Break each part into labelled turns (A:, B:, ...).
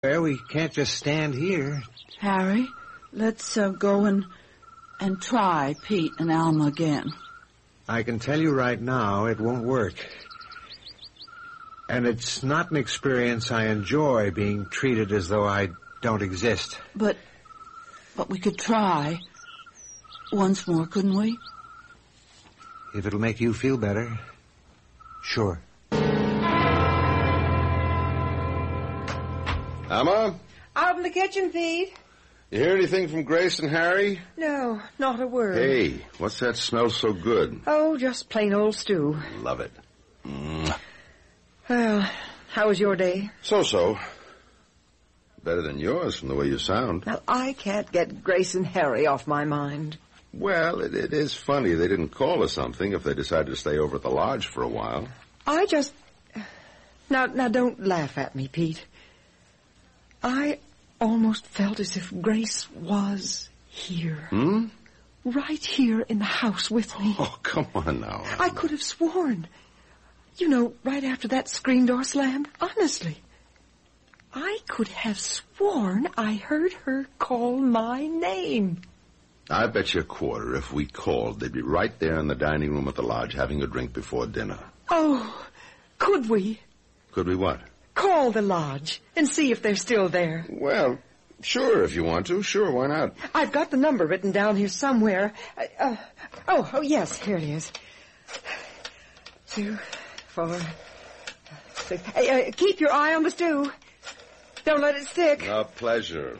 A: Well, we can't just stand here.
B: Harry, let's go and try Pete and Alma again.
A: I can tell you right now it won't work. And it's not an experience I enjoy, being treated as though I don't exist.
B: But we could try once more, couldn't we?
A: If it'll make you feel better, sure.
C: Alma?
D: Out in the kitchen, Pete.
C: You hear anything from Grace and Harry?
D: No, not a word.
C: Hey, what's that smell so good?
D: Oh, just plain old stew.
C: Love it.
D: Well, how was your day?
C: So-so. Better than yours from the way you sound.
D: Now, I can't get Grace and Harry off my mind.
C: Well, it is funny they didn't call or something if they decided to stay over at the lodge for a while.
D: I just... Now, don't laugh at me, Pete. I almost felt as if Grace was here. Right here in the house with me.
C: Oh, come on now.
D: I could have sworn. You know, right after that screen door slammed. Honestly. I could have sworn I heard her call my name.
C: I bet you a quarter if we called, they'd be right there in the dining room at the lodge having a drink before dinner.
D: Oh, could we?
C: Could we what? Call
D: the lodge and see if they're still there.
C: Well, sure, if you want to. Sure, why not?
D: I've got the number written down here somewhere. Oh, yes, here it is. 2, 4, 6. Hey, keep your eye on the stew. Don't let it stick.
C: A pleasure.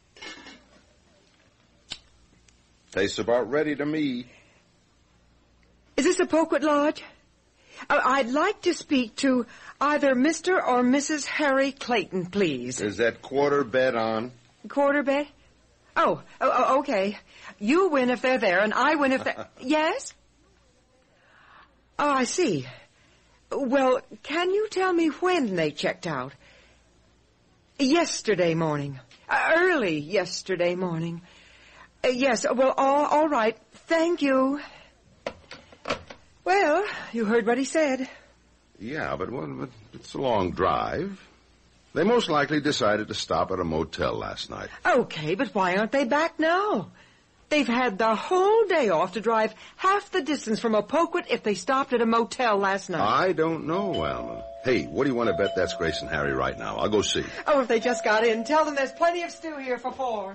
C: Tastes about ready to me.
D: Is this a Poquet Lodge? I'd like to speak to either Mr. or Mrs. Harry Clayton, please.
C: Is that quarter bet on?
D: Quarter bet? Oh, okay. You win if they're there, and I win if they're... Yes? Oh, I see. Well, can you tell me when they checked out? Yesterday morning. Early yesterday morning. Yes, well, all right. Thank you. Well, you heard what he said.
C: Yeah, but it's a long drive. They most likely decided to stop at a motel last night.
D: Okay, but why aren't they back now? They've had the whole day off to drive half the distance from Poquet if they stopped at a motel last night.
C: I don't know, Alma. Hey, what do you want to bet that's Grace and Harry right now? I'll go see.
D: Oh, if they just got in, tell them there's plenty of stew here for 4.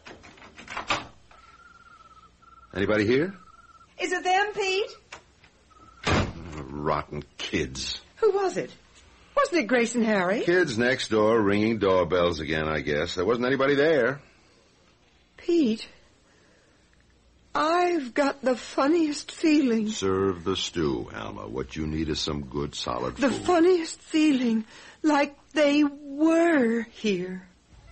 C: Anybody here?
D: Is it them, Pete?
C: Rotten kids.
D: Who was it? Wasn't it Grace and Harry?
C: Kids next door ringing doorbells again, I guess. There wasn't anybody there.
D: Pete, I've got the funniest feeling.
C: Serve the stew, Alma. What you need is some good, solid food.
D: The funniest feeling, like they were here.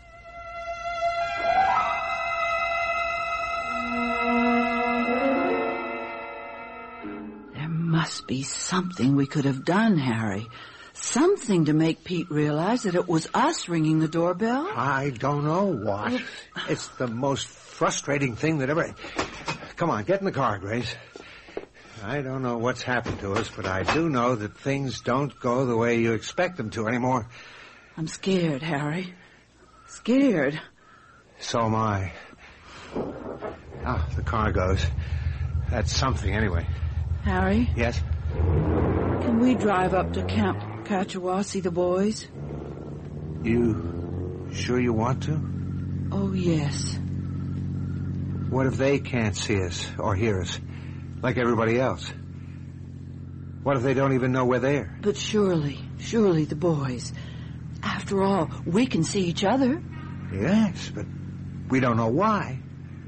B: Must be something we could have done, Harry. Something to make Pete realize that it was us ringing the doorbell.
A: I don't know what. It's the most frustrating thing that ever... Come on, get in the car, Grace. I don't know what's happened to us, but I do know that things don't go the way you expect them to anymore.
B: I'm scared, Harry. Scared.
A: So am I. Ah, the car goes. That's something, anyway.
B: Harry?
A: Yes?
B: Can we drive up to Camp Catchawa, see the boys?
A: You sure you want to?
B: Oh, yes.
A: What if they can't see us or hear us, like everybody else? What if they don't even know we're there?
B: But surely the boys. After all, we can see each other.
A: Yes, but we don't know why.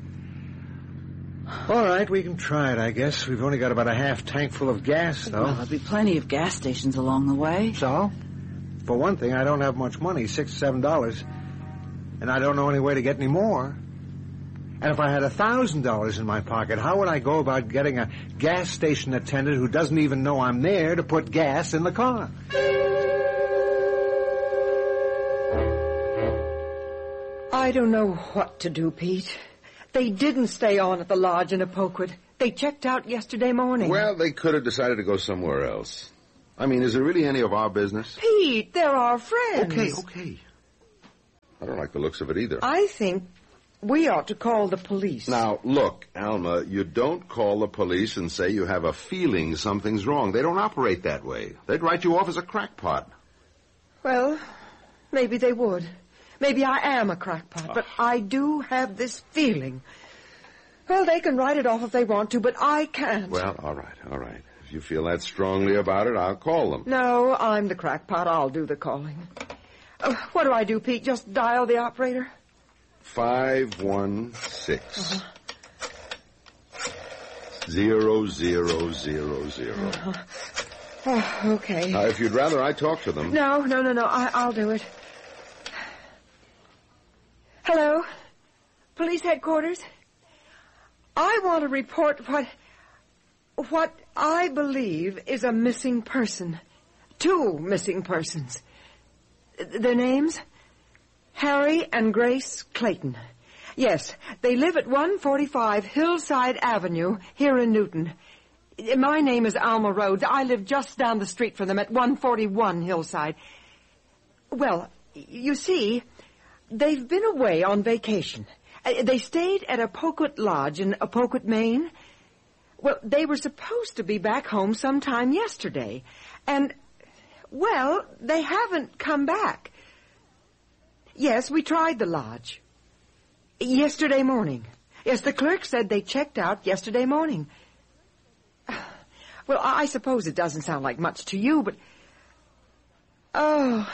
A: All right, we can try it, I guess. We've only got about a half tank full of gas, though.
B: Well, there'll be plenty of gas stations along the way.
A: So? For one thing, I don't have much money, $6 or $7. And I don't know any way to get any more. And if I had $1,000 in my pocket, how would I go about getting a gas station attendant who doesn't even know I'm there to put gas in the car?
D: I don't know what to do, Pete. They didn't stay on at the lodge in Poquet. They checked out yesterday morning.
C: Well, they could have decided to go somewhere else. I mean, is it really any of our business?
D: Pete, they're our friends.
C: Okay. I don't like the looks of it either.
D: I think we ought to call the police.
C: Now, look, Alma, you don't call the police and say you have a feeling something's wrong. They don't operate that way. They'd write you off as a crackpot.
D: Well, maybe they would. Maybe I am a crackpot, but I do have this feeling. Well, they can write it off if they want to, but I can't.
C: Well, all right. If you feel that strongly about it, I'll call them.
D: No, I'm the crackpot. I'll do the calling. What do I do, Pete? Just dial the operator?
C: 516 0000.
D: Oh, okay.
C: If you'd rather I talk to them.
D: No. I'll do it. Hello? Police headquarters? I want to report what I believe is a missing person. 2 missing persons. Their names? Harry and Grace Clayton. Yes, they live at 145 Hillside Avenue here in Newton. My name is Alma Rhodes. I live just down the street from them at 141 Hillside. Well, you see, they've been away on vacation. They stayed at Apoquet Lodge in Apoquet, Maine. Well, they were supposed to be back home sometime yesterday. And, well, they haven't come back. Yes, we tried the lodge. Yesterday morning. Yes, the clerk said they checked out yesterday morning. Well, I suppose it doesn't sound like much to you, but... Oh,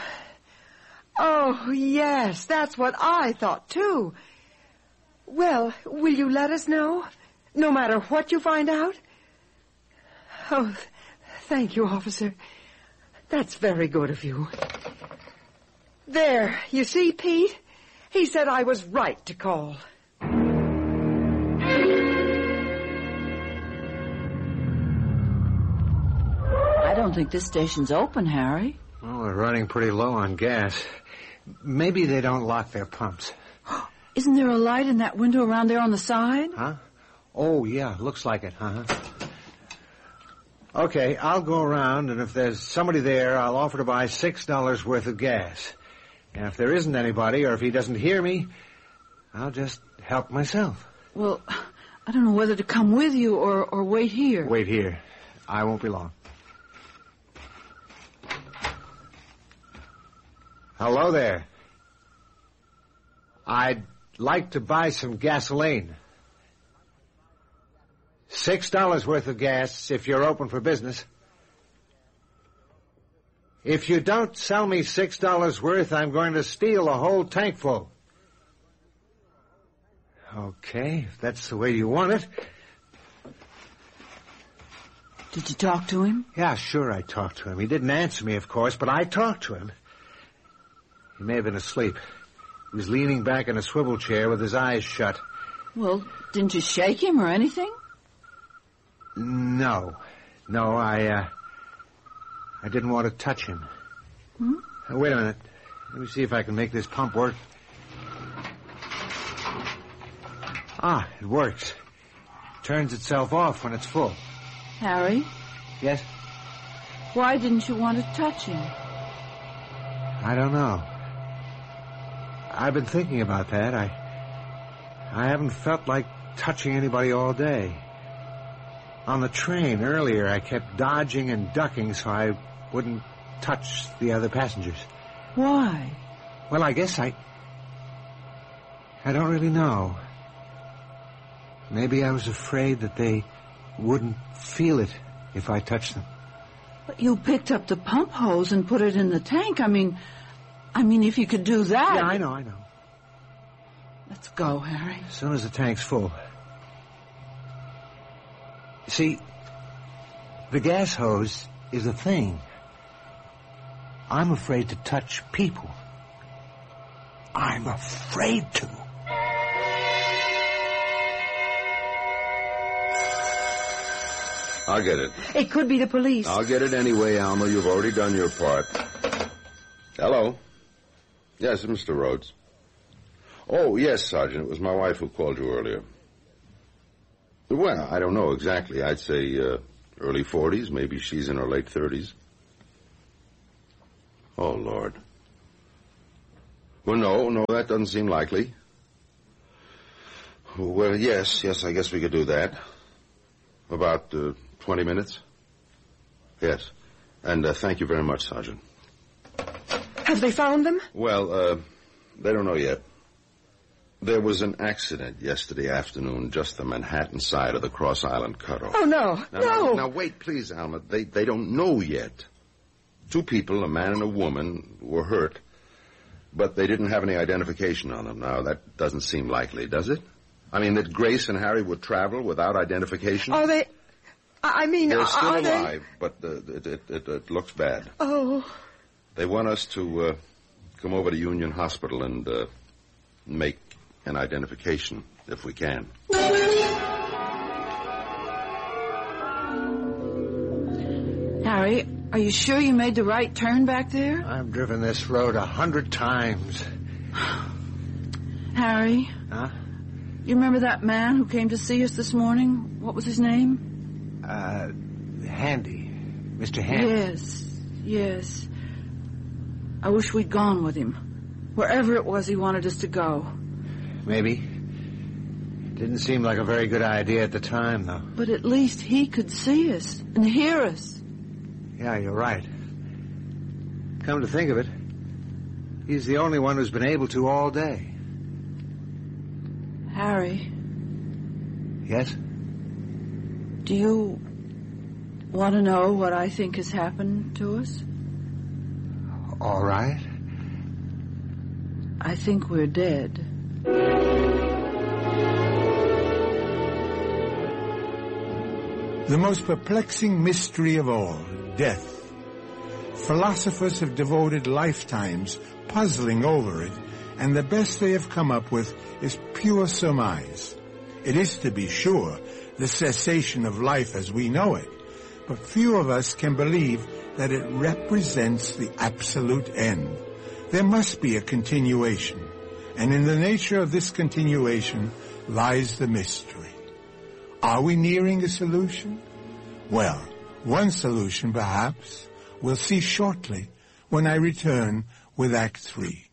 D: yes, that's what I thought, too. Well, will you let us know? No matter what you find out? Oh, thank you, officer. That's very good of you. There, you see, Pete? He said I was right to call.
B: I don't think this station's open, Harry.
A: Well, we're running pretty low on gas. Maybe they don't lock their pumps.
B: Isn't there a light in that window around there on the side?
A: Huh? Oh, yeah, looks like it, huh? Okay, I'll go around, and if there's somebody there, I'll offer to buy $6 worth of gas. And if there isn't anybody, or if he doesn't hear me, I'll just help myself.
B: Well, I don't know whether to come with you or wait here.
A: Wait here. I won't be long. Hello there. I'd like to buy some gasoline. $6 worth of gas if you're open for business. If you don't sell me $6 worth, I'm going to steal a whole tank full. Okay, if that's the way you want it.
B: Did you talk to him?
A: Yeah, sure I talked to him. He didn't answer me, of course, but I talked to him. He may have been asleep. He was leaning back in a swivel chair with his eyes shut.
B: Well, didn't you shake him or anything?
A: No, I didn't want to touch him. Wait a minute. Let me see if I can make this pump work. Ah, it works. Turns itself off when it's full.
B: Harry?
A: Yes?
B: Why didn't you want to touch him?
A: I don't know. I've been thinking about that. I haven't felt like touching anybody all day. On the train earlier, I kept dodging and ducking so I wouldn't touch the other passengers.
B: Why?
A: Well, I guess I don't really know. Maybe I was afraid that they wouldn't feel it if I touched them.
B: But you picked up the pump hose and put it in the tank. I mean, if you could do that...
A: Yeah, I know.
B: Let's go, Harry.
A: As soon as the tank's full. See, the gas hose is a thing. I'm afraid to touch people. I'm afraid to.
C: I'll get it.
D: It could be the police.
C: I'll get it anyway, Alma. You've already done your part. Hello. Yes, Mr. Rhodes. Oh, yes, Sergeant. It was my wife who called you earlier. Well, I don't know exactly. I'd say early 40s. Maybe she's in her late 30s. Oh, Lord. Well, no, that doesn't seem likely. Well, yes, I guess we could do that. About 20 minutes? Yes. And thank you very much, Sergeant.
D: Have they found them?
C: Well, they don't know yet. There was an accident yesterday afternoon just the Manhattan side of the Cross Island cutoff.
D: Oh, no.
C: Now, wait, please, Alma. They don't know yet. 2 people, a man and a woman, were hurt, but they didn't have any identification on them. Now, that doesn't seem likely, does it? I mean, that Grace and Harry would travel without identification?
D: Are they...
C: They're still
D: are
C: alive, but it looks bad.
D: Oh.
C: They want us to come over to Union Hospital and make an identification, if we can.
B: Harry, are you sure you made the right turn back there?
A: I've driven this road 100 times.
B: Harry?
A: Huh?
B: You remember that man who came to see us this morning? What was his name?
A: Handy. Mr. Handy.
B: Yes. I wish we'd gone with him. Wherever it was he wanted us to go.
A: Maybe. Didn't seem like a very good idea at the time, though.
B: But at least he could see us and hear us.
A: Yeah, you're right. Come to think of it, he's the only one who's been able to all day.
B: Harry.
A: Yes?
B: Do you want to know what I think has happened to us?
A: All right.
B: I think we're dead.
E: The most perplexing mystery of all, death. Philosophers have devoted lifetimes puzzling over it, and the best they have come up with is pure surmise. It is, to be sure, the cessation of life as we know it, but few of us can believe that it represents the absolute end. There must be a continuation, and in the nature of this continuation lies the mystery. Are we nearing a solution? Well, one solution, perhaps, we'll see shortly when I return with Act 3.